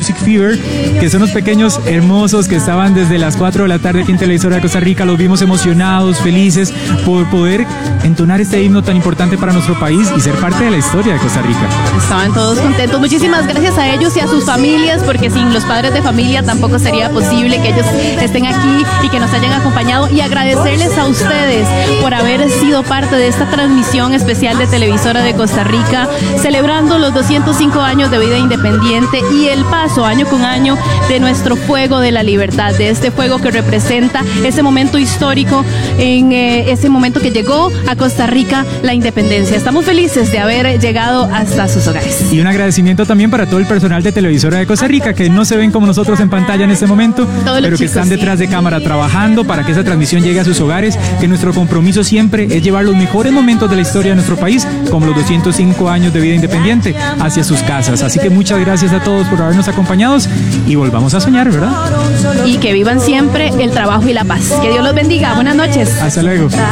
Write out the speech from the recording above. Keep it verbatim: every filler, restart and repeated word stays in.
Music Fever, que son los pequeños hermosos que estaban desde las cuatro de la tarde aquí en Televisora de Costa Rica. Los vimos emocionados, felices por poder entonar este himno tan importante para nuestro país y ser parte de la historia de Costa Rica. Estaban todos contentos. Muchísimas gracias a ellos y a sus familias, porque sin los padres de familia tampoco sería posible que ellos estén aquí y que nos hayan acompañado, y agradecerles a ustedes por haber sido parte de esta transmisión especial de Televisora de Costa Rica, celebrando los doscientos cinco años de vida independiente y el paso año con año de nuestro fuego de la libertad, de este fuego que representa ese momento histórico, en eh, ese momento que llegó a Costa Rica la independencia. Estamos felices de haber llegado hasta sus hogares. Y un agradecimiento también para todo el personal de Televisora de Costa Rica, que no se ven como nosotros en pantalla en este momento, Todos pero que chicos, están detrás sí. de cámara trabajando para que esa transmisión llegue a sus hogares, que nuestro compromiso siempre es llevar los mejores momentos de la historia de nuestro país, como los doscientos cinco años de vida independiente, hacia sus casas. Así que muchas gracias a todos por habernos acompañado y volvamos a soñar, ¿verdad? Y que vivan siempre el trabajo y la paz. Que Dios los bendiga. Buenas noches. Hasta luego.